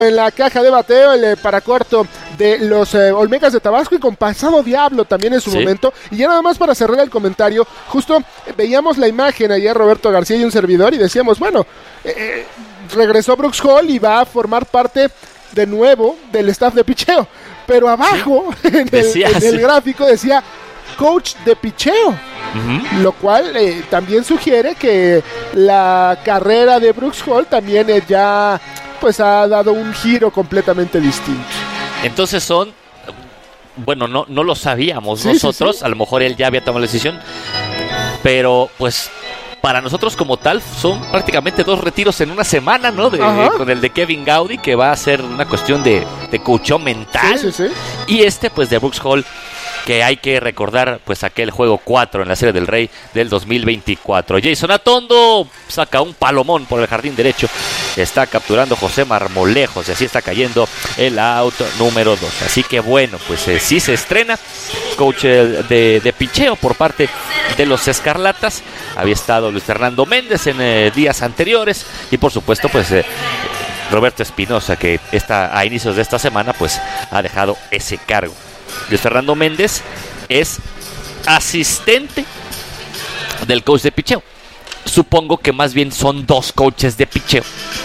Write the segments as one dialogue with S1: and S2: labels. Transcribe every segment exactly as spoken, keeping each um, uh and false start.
S1: en la caja de bateo, el eh, paracorto de los eh, Olmecas de Tabasco y con Pasado Diablo también en su ¿Sí? momento. Y ya nada más para cerrar el comentario, justo eh, veíamos la imagen ayer Roberto García y un servidor y decíamos, bueno, eh, regresó Brooks Hall y va a formar parte de nuevo del staff de picheo. Pero abajo, ¿Sí? en, el, decía, en el gráfico decía coach de picheo. Uh-huh. Lo cual eh, también sugiere que la carrera de Brooks Hall también eh, ya pues ha dado un giro completamente distinto.
S2: Entonces son, bueno, no, no lo sabíamos sí, nosotros, sí, sí. A lo mejor él ya había tomado la decisión, pero pues para nosotros como tal son prácticamente dos retiros en una semana, ¿no? De, eh, con el de Kevin Gaudy, que va a ser una cuestión de, de coaching mental,
S1: sí, sí, sí.
S2: Y este pues de Brooks Hall, que hay que recordar pues aquel juego cuatro en la Serie del Rey del dos mil veinticuatro. Jason Atondo saca un palomón por el jardín derecho, está capturando José Marmolejos y así está cayendo el out número dos. Así que bueno, pues eh, sí se estrena coach eh, de, de picheo por parte de los Escarlatas. Había estado Luis Fernando Méndez en eh, días anteriores y por supuesto pues eh, Roberto Espinosa, que está a inicios de esta semana pues ha dejado ese cargo. Luis Fernando Méndez es asistente del coach de picheo. Supongo que más bien son dos coaches de picheo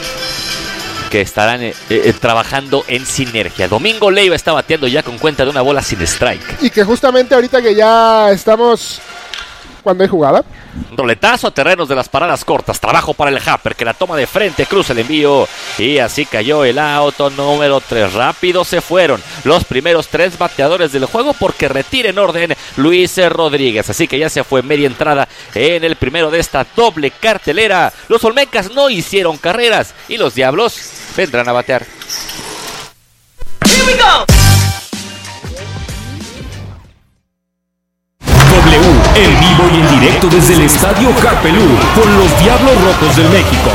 S2: que estarán eh, eh, trabajando en sinergia. Domingo Leiva está bateando ya con cuenta de una bola sin strike.
S1: Y que justamente ahorita que ya estamos... cuando hay jugada.
S2: Roletazo a terrenos de las paradas cortas. Trabajo para el Happer, que la toma de frente, cruza el envío. Y así cayó el auto número tres. Rápido se fueron los primeros tres bateadores del juego porque retira en orden Luis Rodríguez. Así que ya se fue media entrada en el primero de esta doble cartelera. Los Olmecas no hicieron carreras y los Diablos vendrán a batear.
S3: Here we go.
S4: W, en vivo y en directo desde el Estadio Carpelú, con los Diablos Rojos del México.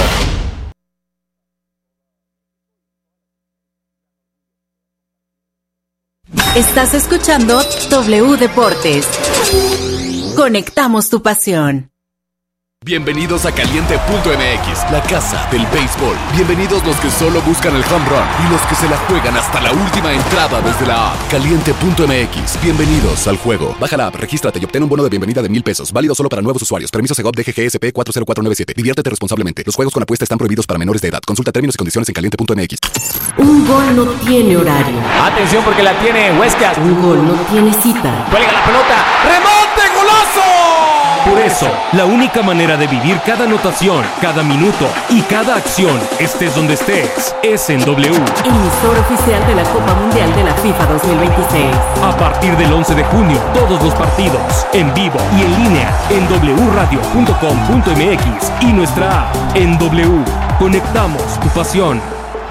S5: Estás escuchando W Deportes. Conectamos tu pasión.
S6: Bienvenidos a Caliente punto M X, la casa del béisbol. Bienvenidos los que solo buscan el home run y los que se la juegan hasta la última entrada desde la app. Caliente punto M X, bienvenidos al juego. Baja la app, regístrate y obtén un bono de bienvenida de mil pesos, válido solo para nuevos usuarios. Permiso Segov D G G S P cuatro cero cuatro nueve siete. Diviértete responsablemente. Los juegos con apuesta están prohibidos para menores de edad. Consulta términos y condiciones en Caliente punto M X.
S5: Un gol no tiene horario.
S7: Atención porque la tiene Huescas.
S5: Un gol no tiene cita.
S7: Cuelga la pelota. ¡Remonte, golazo!
S4: Por eso, la única manera de vivir cada anotación, cada minuto y cada acción, estés donde estés, es en W.
S5: Emisor oficial de la Copa Mundial de la FIFA dos mil veintiséis.
S4: A partir del once de junio, todos los partidos, en vivo y en línea, en doble u radio punto com punto m x y nuestra app en W. Conectamos tu pasión.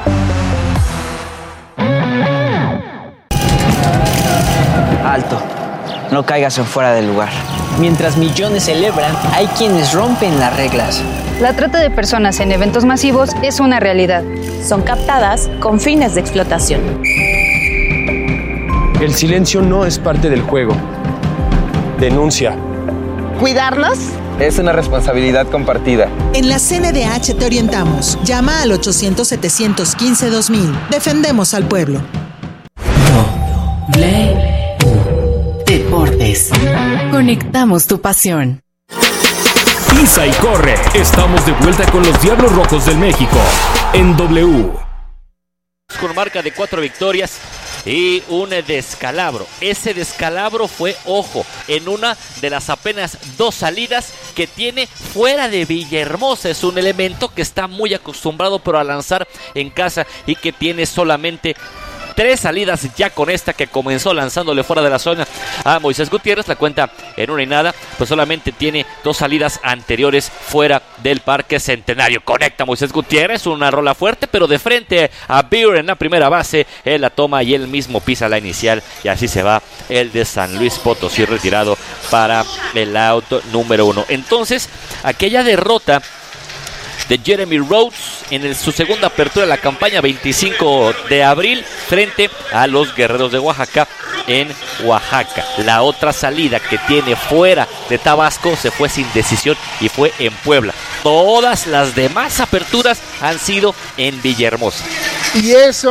S8: Alto, no caigas en fuera del lugar. Mientras millones celebran, hay quienes rompen las reglas.
S9: La trata de personas en eventos masivos es una realidad.
S10: Son captadas con fines de explotación.
S11: El silencio no es parte del juego. Denuncia.
S12: ¿Cuidarnos?
S13: Es una responsabilidad compartida.
S14: En la C N D H te orientamos. Llama al ochocientos, setecientos quince, dos mil. Defendemos al pueblo.
S5: W Deportes. Conectamos tu pasión.
S4: Pisa y corre. Estamos de vuelta con los Diablos Rojos del México en W.
S2: Con marca de cuatro victorias y un descalabro. Ese descalabro fue, ojo, en una de las apenas dos salidas que tiene fuera de Villahermosa. Es un elemento que está muy acostumbrado pero a lanzar en casa y que tiene solamente tres salidas ya con esta que comenzó lanzándole fuera de la zona a Moisés Gutiérrez. La cuenta en una y nada, pues solamente tiene dos salidas anteriores fuera del Parque Centenario. Conecta Moisés Gutiérrez, una rola fuerte, pero de frente a Beer en la primera base. Él la toma y él mismo pisa la inicial y así se va el de San Luis Potosí retirado para el out número uno. Entonces, aquella derrota de Jeremy Rhodes en el, su segunda apertura de la campaña, veinticinco de abril, frente a los Guerreros de Oaxaca en Oaxaca. La otra salida que tiene fuera de Tabasco se fue sin decisión y fue en Puebla. Todas las demás aperturas han sido en Villahermosa.
S1: y eso